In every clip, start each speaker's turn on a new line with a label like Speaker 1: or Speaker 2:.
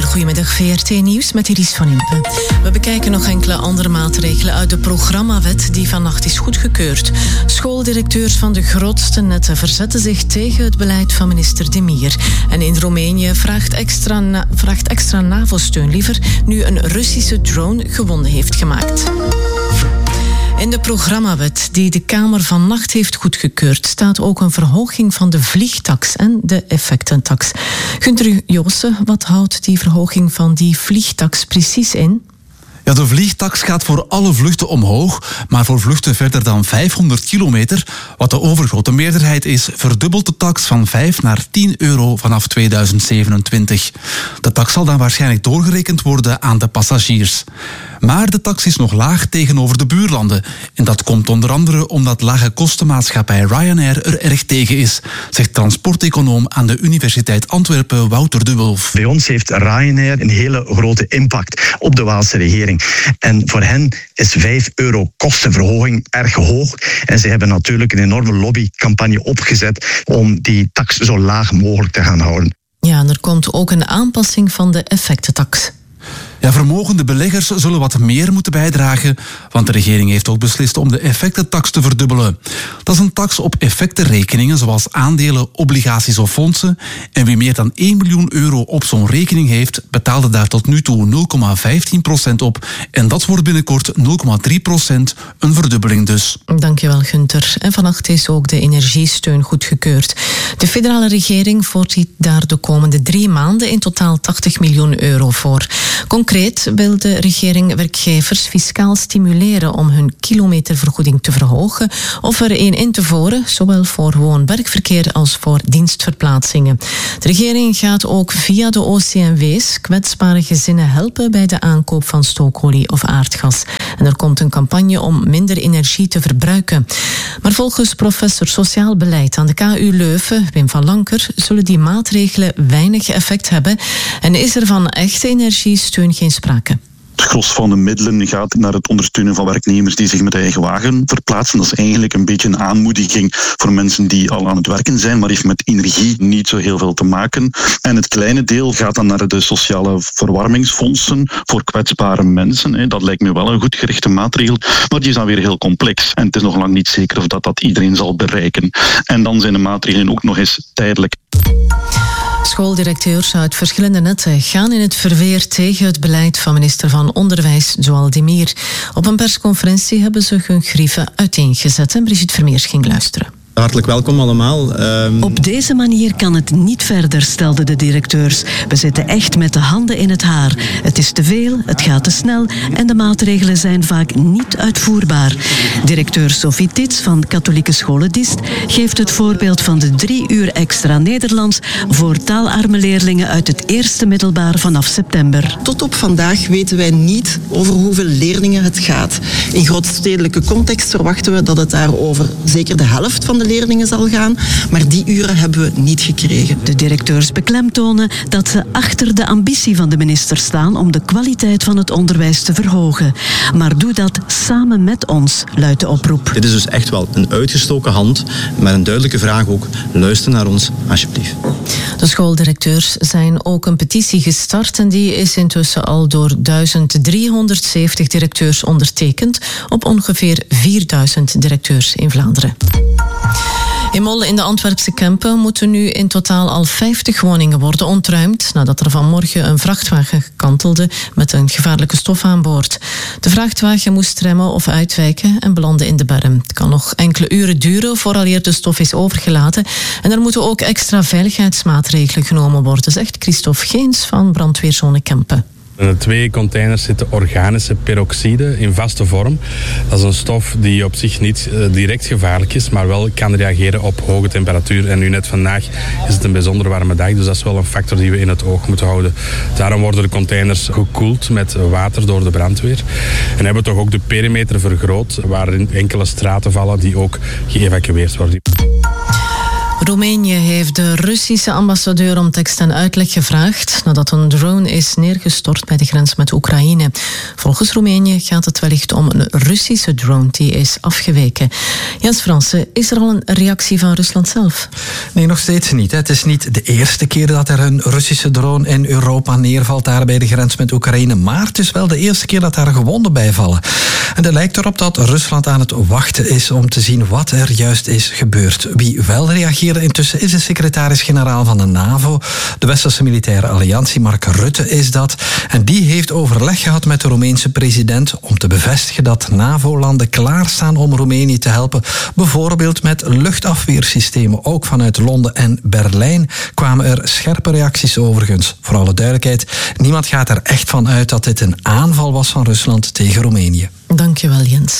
Speaker 1: Goedemiddag, VRT Nieuws met Iris van Impe. We bekijken nog enkele andere maatregelen uit de programmawet die vannacht is goedgekeurd. Schooldirecteurs van de grootste netten verzetten zich tegen het beleid van minister De Mier. En in Roemenië vraagt extra NAVO-steun liever nu een Russische drone gewonden heeft gemaakt. In de programmawet die de Kamer vannacht heeft goedgekeurd staat ook een verhoging van de vliegtax en de effectentax. Gunther Joosten, wat houdt die verhoging van die vliegtax precies in?
Speaker 2: Ja, de vliegtax gaat voor alle vluchten omhoog, maar voor vluchten verder dan 500 kilometer, wat de overgrote meerderheid is, verdubbelt de tax van 5 naar 10 euro vanaf 2027. De tax zal dan waarschijnlijk doorgerekend worden aan de passagiers. Maar de tax is nog laag tegenover de buurlanden. En dat komt onder andere omdat lage kostenmaatschappij Ryanair er erg tegen is, zegt transporteconoom aan de Universiteit Antwerpen Wouter de Wulf.
Speaker 3: Bij ons heeft Ryanair een hele grote impact op de Waalse regering. En voor hen is 5 euro kostenverhoging erg hoog. En ze hebben natuurlijk een enorme lobbycampagne opgezet om die tax zo laag mogelijk te gaan houden.
Speaker 1: Ja, en er komt ook een aanpassing van de effectentax.
Speaker 2: Ja, vermogende beleggers zullen wat meer moeten bijdragen, want de regering heeft ook beslist om de effectentax te verdubbelen. Dat is een tax op effectenrekeningen zoals aandelen, obligaties of fondsen. En wie meer dan 1 miljoen euro op zo'n rekening heeft, betaalde daar tot nu toe 0,15% op. En dat wordt binnenkort 0,3%, een verdubbeling dus.
Speaker 1: Dankjewel, Gunther. En vannacht is ook de energiesteun goedgekeurd. De federale regering voorziet daar de komende 3 maanden in totaal 80 miljoen euro voor. Concreet wil de regering werkgevers fiscaal stimuleren om hun kilometervergoeding te verhogen of er een in te voeren, zowel voor woon-werkverkeer als voor dienstverplaatsingen. De regering gaat ook via de OCMW's kwetsbare gezinnen helpen bij de aankoop van stookolie of aardgas. En er komt een campagne om minder energie te verbruiken. Maar volgens professor Sociaal Beleid aan de KU Leuven, Wim van Lanker, zullen die maatregelen weinig effect hebben en is er van echte energiesteun geen sprake.
Speaker 4: Het gros van de middelen gaat naar het ondersteunen van werknemers die zich met eigen wagen verplaatsen. Dat is eigenlijk een beetje een aanmoediging voor mensen die al aan het werken zijn, maar heeft met energie niet zo heel veel te maken. En het kleine deel gaat dan naar de sociale verwarmingsfondsen voor kwetsbare mensen. Dat lijkt me wel een goed gerichte maatregel, maar die is dan weer heel complex. En het is nog lang niet zeker of dat iedereen zal bereiken. En dan zijn de maatregelen ook nog eens tijdelijk.
Speaker 1: Schooldirecteurs uit verschillende netten gaan in het verweer tegen het beleid van minister van Onderwijs Joël De Mier. Op een persconferentie hebben ze hun grieven uiteengezet en Brigitte Vermeers ging luisteren.
Speaker 5: Hartelijk welkom allemaal.
Speaker 6: Op deze manier kan het niet verder, stelden de directeurs. We zitten echt met de handen in het haar. Het is te veel, het gaat te snel en de maatregelen zijn vaak niet uitvoerbaar. Directeur Sophie Tits van Katholieke Scholen Diest geeft het voorbeeld van de 3 uur extra Nederlands voor taalarme leerlingen uit het eerste middelbaar vanaf september.
Speaker 7: Tot op vandaag weten wij niet over hoeveel leerlingen het gaat. In grootstedelijke context verwachten we dat het daar over zeker de helft van de leerlingen zal gaan, maar die uren hebben we niet gekregen.
Speaker 6: De directeurs beklemtonen dat ze achter de ambitie van de minister staan om de kwaliteit van het onderwijs te verhogen. Maar doe dat samen met ons, luidt de oproep.
Speaker 5: Dit is dus echt wel een uitgestoken hand, maar een duidelijke vraag ook. Luister naar ons, alsjeblieft.
Speaker 1: De schooldirecteurs zijn ook een petitie gestart en die is intussen al door 1370 directeurs ondertekend op ongeveer 4000 directeurs in Vlaanderen. In Molle in de Antwerpse Kempen moeten nu in totaal al 50 woningen worden ontruimd nadat er vanmorgen een vrachtwagen kantelde met een gevaarlijke stof aan boord. De vrachtwagen moest remmen of uitwijken en belandde in de berm. Het kan nog enkele uren duren vooraleer de stof is overgelaten en er moeten ook extra veiligheidsmaatregelen genomen worden, zegt Christophe Geens van brandweerzone Kempen.
Speaker 8: In de 2 containers zitten organische peroxide in vaste vorm. Dat is een stof die op zich niet direct gevaarlijk is, maar wel kan reageren op hoge temperatuur. En nu net vandaag is het een bijzonder warme dag, dus dat is wel een factor die we in het oog moeten houden. Daarom worden de containers gekoeld met water door de brandweer. En hebben we toch ook de perimeter vergroot, waarin enkele straten vallen die ook geëvacueerd worden.
Speaker 1: Roemenië heeft de Russische ambassadeur om tekst en uitleg gevraagd nadat een drone is neergestort bij de grens met Oekraïne. Volgens Roemenië gaat het wellicht om een Russische drone die is afgeweken. Jens Fransen, is er al een reactie van Rusland zelf?
Speaker 9: Nee, nog steeds niet. Het is niet de eerste keer dat er een Russische drone in Europa neervalt daar bij de grens met Oekraïne, maar het is wel de eerste keer dat daar gewonden bij vallen. En het lijkt erop dat Rusland aan het wachten is om te zien wat er juist is gebeurd. Wie wel reageerde intussen is de secretaris-generaal van de NAVO, de Westerse militaire alliantie, Mark Rutte is dat. En die heeft overleg gehad met de Roemeense president om te bevestigen dat NAVO-landen klaarstaan om Roemenië te helpen. Bijvoorbeeld met luchtafweersystemen. Ook vanuit Londen en Berlijn kwamen er scherpe reacties overigens. Voor alle duidelijkheid, niemand gaat er echt van uit dat dit een aanval was van Rusland tegen Roemenië.
Speaker 1: Dankjewel, Jens.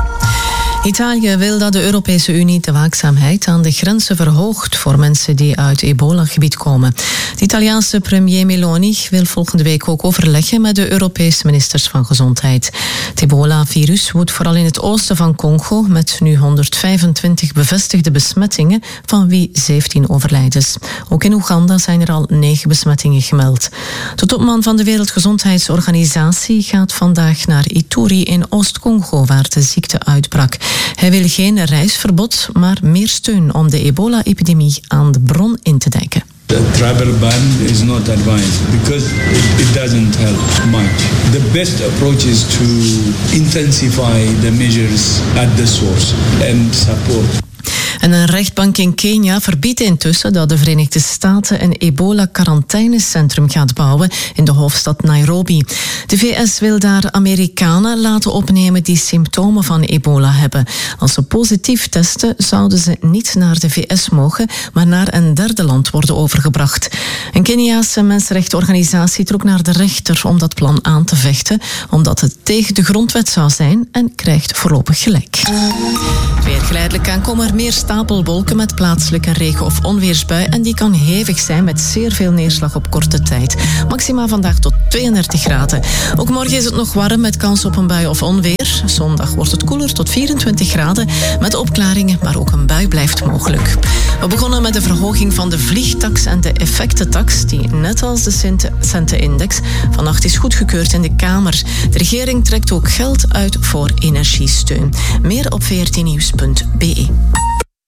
Speaker 1: Italië wil dat de Europese Unie de waakzaamheid aan de grenzen verhoogt voor mensen die uit ebola-gebied komen. De Italiaanse premier Meloni wil volgende week ook overleggen met de Europese ministers van Gezondheid. Het ebola-virus woedt vooral in het oosten van Congo met nu 125 bevestigde besmettingen, van wie 17 overlijdens. Ook in Oeganda zijn er al 9 besmettingen gemeld. De topman van de Wereldgezondheidsorganisatie gaat vandaag naar Ituri in Oost-Congo, waar de ziekte uitbrak. Hij wil geen reisverbod, maar meer steun om de ebola-epidemie aan de bron in te dijken.
Speaker 10: The travel ban is not advised because it doesn't help much. The best approach is to intensify the measures at the source and support.
Speaker 1: En een rechtbank in Kenia verbiedt intussen dat de Verenigde Staten een ebola-quarantainecentrum gaat bouwen in de hoofdstad Nairobi. De VS wil daar Amerikanen laten opnemen die symptomen van ebola hebben. Als ze positief testen, zouden ze niet naar de VS mogen, maar naar een derde land worden overgebracht. Een Keniaanse mensenrechtenorganisatie trok naar de rechter om dat plan aan te vechten, omdat het tegen de grondwet zou zijn en krijgt voorlopig gelijk. Weer geleidelijk aan komen er meer stapelwolken met plaatselijk een regen- of onweersbui en die kan hevig zijn met zeer veel neerslag op korte tijd. Maxima vandaag tot 32 graden. Ook morgen is het nog warm met kans op een bui of onweer. Zondag wordt het koeler tot 24 graden met opklaringen, maar ook een bui blijft mogelijk. We begonnen met de verhoging van de vliegtax en de effectentax die, net als de centenindex, vannacht is goedgekeurd in de Kamer. De regering trekt ook geld uit voor energiesteun. Meer op vrtnieuws.be.